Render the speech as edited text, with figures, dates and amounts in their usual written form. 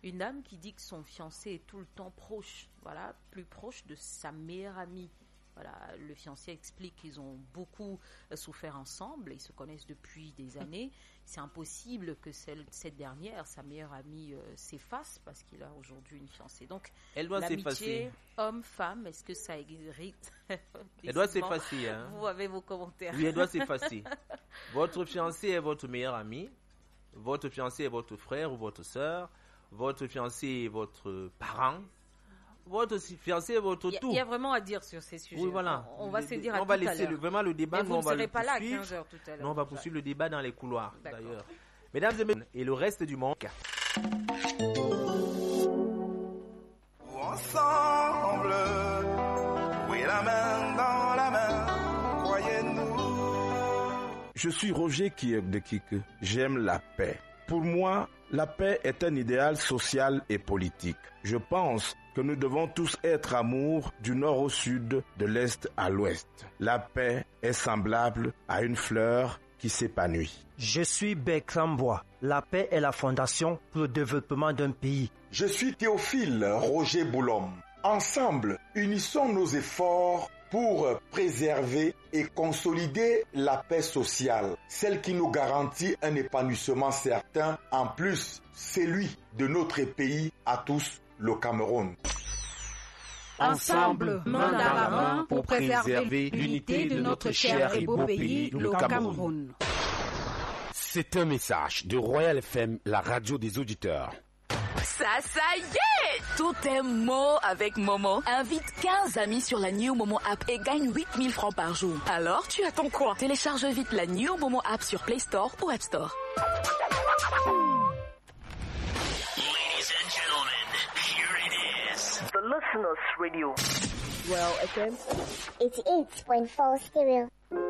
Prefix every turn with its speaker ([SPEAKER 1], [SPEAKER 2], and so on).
[SPEAKER 1] Une dame qui dit que son fiancé est tout le temps proche, voilà, plus proche de sa meilleure amie. Voilà, le fiancé explique qu'ils ont beaucoup souffert ensemble, ils se connaissent depuis des années. C'est impossible que cette dernière, sa meilleure amie, s'efface parce qu'il a aujourd'hui une fiancée. Donc,
[SPEAKER 2] elle doit s'effacer.
[SPEAKER 1] Homme-femme, est-ce que ça existe?
[SPEAKER 2] Elle doit s'effacer. Hein.
[SPEAKER 1] Vous avez vos commentaires.
[SPEAKER 2] Oui, elle doit s'effacer. Votre fiancé est votre meilleur ami. Votre fiancé est votre frère ou votre sœur. Votre fiancé est votre parent. Votre fiancé est votre tout.
[SPEAKER 1] Il y a vraiment à dire sur ces sujets.
[SPEAKER 2] Oui, voilà.
[SPEAKER 1] On va se dire à tout à l'heure.
[SPEAKER 2] On va laisser vraiment le débat.
[SPEAKER 1] Mais vous ne serez pas là à 15h tout à l'heure.
[SPEAKER 2] Non, on va poursuivre le débat dans les couloirs, d'ailleurs. Mesdames et messieurs, et le reste du monde.
[SPEAKER 3] Ensemble, oui, la main dans la main, croyez-nous.
[SPEAKER 4] Je suis Roger Kiyek. J'aime la paix. Pour moi, la paix est un idéal social et politique. Je pense que nous devons tous être amour du nord au sud, de l'est à l'ouest. La paix est semblable à une fleur qui s'épanouit.
[SPEAKER 5] Je suis Bertrand Bois. La paix est la fondation pour le développement d'un pays.
[SPEAKER 6] Je suis Théophile Roger Boulom. Ensemble, unissons nos efforts pour préserver et consolider la paix sociale, celle qui nous garantit un épanouissement certain, en plus celui de notre pays à tous, le Cameroun.
[SPEAKER 7] Ensemble, main dans la main pour préserver l'unité de notre cher et beau pays, le Cameroun.
[SPEAKER 8] C'est un message de Royal FM, la radio des auditeurs.
[SPEAKER 9] Ça y est! Tout est Mo avec Momo. Invite 15 amis sur la New Momo app et gagne 8000 francs par jour. Alors, tu attends quoi? Télécharge vite la New Momo app sur Play Store ou App Store.
[SPEAKER 10] Ladies and gentlemen, here it is.
[SPEAKER 11] The Listeners Radio.
[SPEAKER 12] Well, FM
[SPEAKER 13] 88.4 stereo.